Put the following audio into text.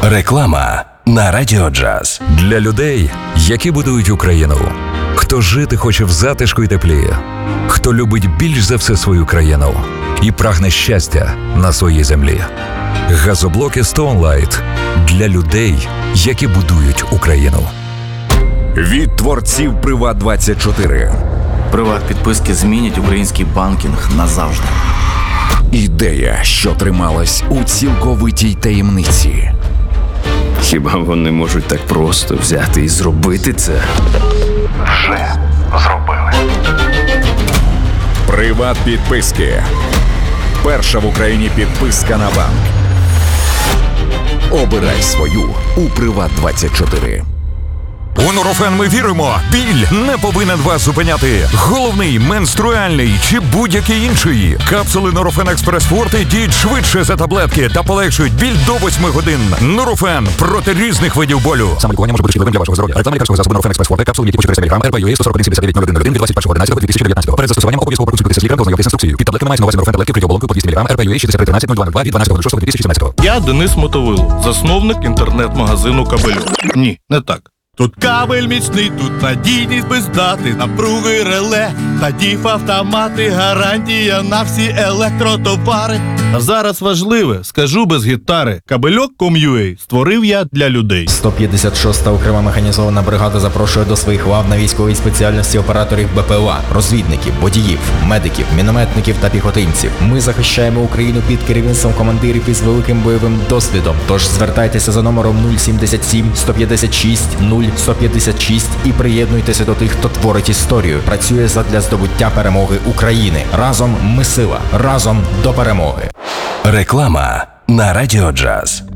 Реклама на Радіо Джаз. Для людей, які будують Україну. Хто жити хоче в затишку і теплі. Хто любить більш за все свою країну і прагне щастя на своїй землі. Газоблоки Stoneline для людей, які будують Україну. Від творців Приват24. Приват-підписки змінять український банкінг назавжди. Ідея, що трималась у цілковитій таємниці. Хіба вони можуть так просто взяти і зробити це? Вже зробили. Приват-підписки. Перша в Україні підписка на банк. Обирай свою у Приват24. У Нурофен ми віримо, біль не повинен вас зупиняти. Головний, менструальний чи будь-який інший. Капсули Нурофен Експрес Форте діють швидше за таблетки та полегшують біль до 8 годин. Нурофен проти різних видів болю. Саме лікування може бути шкідливим для вашого здоров'я. Реклама лікарського засобу Нурофен Експрес Форте, капсули, які по 400 мг, РПЮ 141-79-01 від 21.11.2019. Перед застосуванням обов'язково проконсультуйтеся з лікарем та ознайомтесь з інструкцією. Під таблетками мається на увазі Нурофен таблетки прийом по 200 мг, РПЮ 6313-0202 від 12.06.2018. Я Денис Мотовило, засновник інтернет-магазину «Кабельок». Ні, не так. Тут кабель міцний, тут надійність без дати, напруги реле, та діф-автомати, гарантія на всі електротовари. А зараз важливе, скажу без гітари, Кабельок.com.ua створив я для людей. 156-та окрема механізована бригада запрошує до своїх лав на військовій спеціальності операторів БПЛА, розвідників, водіїв, медиків, мінометників та піхотинців. Ми захищаємо Україну під керівництвом командирів із великим бойовим досвідом. Тож звертайтеся за номером 077 156 0156 і приєднуйтеся до тих, хто творить історію, працює задля здобуття перемоги України. Разом ми сила, разом до перемоги. Реклама на Радіо Джаз.